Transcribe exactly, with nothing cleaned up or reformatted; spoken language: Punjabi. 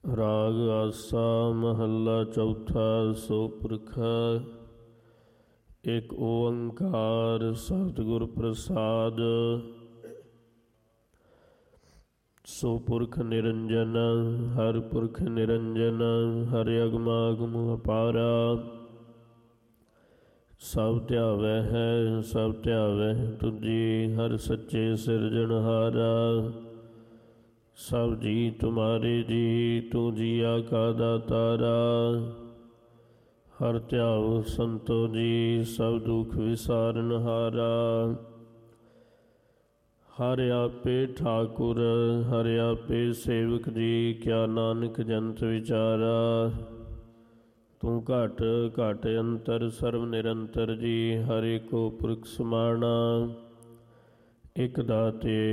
ਰਾਗ ਆਸਾ ਮਹੱਲਾ ਚੌਥਾ। ਸੋ ਪੁਰਖ ਇੱਕ ਓੰਕਾਰ ਸਤਿਗੁਰ ਪ੍ਰਸਾਦ। ਸੋ ਪੁਰਖ ਨਿਰੰਜਨ ਹਰ ਪੁਰਖ ਨਿਰੰਜਨ, ਹਰਿ ਅਗਮਾਗਮ ਅਪਾਰਾ। ਸਭ ਧਿਆਵੈ ਹੈ ਸਭ ਧਿਆਵੈ ਤੁਝੀ, ਹਰ ਸੱਚੇ ਸਿਰਜਣਹਾਰਾ। ਸਭ ਜੀ ਤੁਮਾਰੇ ਜੀ, ਤੂੰ ਜੀਆ ਕਾ ਦਾਤਾਰਾ। ਹਰ ਧਿਆਵ ਸੰਤੋ ਜੀ, ਸਭ ਦੁਖ ਵਿਸਾਰਨਹਾਰਾ। ਹਰ ਆਪੇ ਠਾਕੁਰ ਹਰ ਆਪੇ ਸੇਵਕ ਜੀ, ਕਿਆ ਨਾਨਕ ਜੰਤ ਵਿਚਾਰਾ। ਤੂੰ ਘਟ ਘਟ ਅੰਤਰ ਸਰਬ ਨਿਰੰਤਰ ਜੀ, ਹਰ ਏਕੋ ਪੁਰਖ ਸਮਾਣਾ। ਇਕ ਦਾਤੇ